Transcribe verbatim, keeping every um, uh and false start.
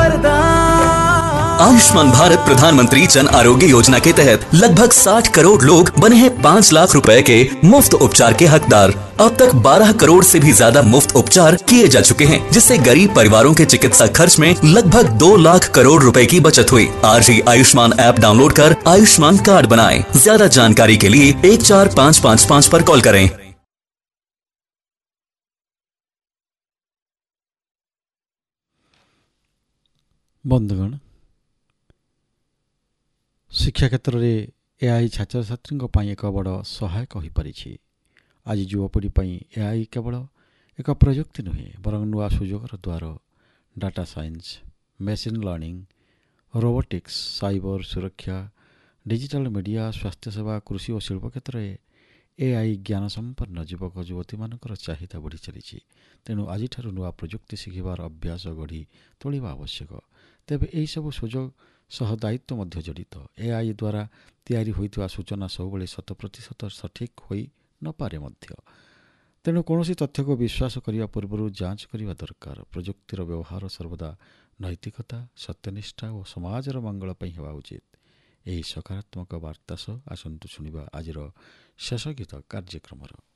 आयुष्मान भारत प्रधानमंत्री जन आरोग्य योजना के तहत लगभग साठ करोड़ लोग बने हैं पाँच लाख रुपए के मुफ्त उपचार के हकदार। अब तक बारह करोड़ से भी ज्यादा मुफ्त उपचार किए जा चुके हैं, जिससे गरीब परिवारों के चिकित्सा खर्च में लगभग दो लाख करोड़ रुपए की बचत हुई। आज ही आयुष्मान ऐप डाउनलोड कर आयुष्मान कार्ड बनाएं। ज्यादा जानकारी के लिए एक चार पाँच पाँच पाँच पर कॉल करें। बंधुगण, शिक्षा क्षेत्र में एआई छात्र छात्री एक बड़ सहायक हो पारी। आज युवपीढ़ी एआई केवल एक प्रयुक्ति नुहे बरं नुआ सुजोगर द्वार data science, machine learning, robotics, cyber सुरक्षा, डिजिटल मीडिया, स्वास्थ्य सेवा, कृषि और शिल्प क्षेत्र में एआई ज्ञान संपन्न युवक युवती मानकर चाहिदा बढ़ी चली। तेणु आज नुआ प्रयुक्ति शिखिबार अभ्यास गढ़ी तोड़ा आवश्यक। तेबे यही सब सुजोग सह दायित्व मध्य जड़ित। एआई द्वारा तैयारी होइतिबा सूचना सबुबले शत प्रतिशत सठिक होई न पारे मध्य। तेणु कौन तथ्य को विश्वास करने पूर्व जांच करने दरकार। प्रजुक्तिर व्यवहार सर्वदा नैतिकता, सत्यनिष्ठा और समाजर मंगल हेबा उचित। यही सकारात्मक वार्ता सह आसंतु शुणिबा आजिर शेष गीत कार्यक्रम।